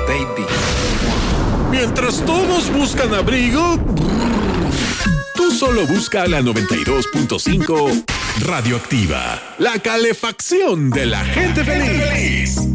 baby. Mientras todos buscan abrigo, tú solo busca la 92.5 Radioactiva, la calefacción de la gente feliz.